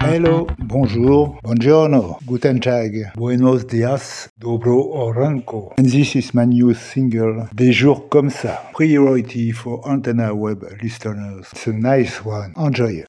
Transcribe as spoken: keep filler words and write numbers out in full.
Hello, bonjour, buongiorno, guten tag, buenos dias, dobro oranko. And this is my new single, Des jours comme ça. Priority for Antenna Web listeners. It's a nice one. Enjoy.